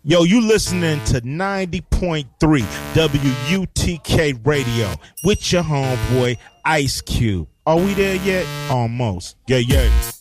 Yo, you listening to 90.3 WUTK Radio with your homeboy Ice Cube. Are we there yet? Almost. Yeah.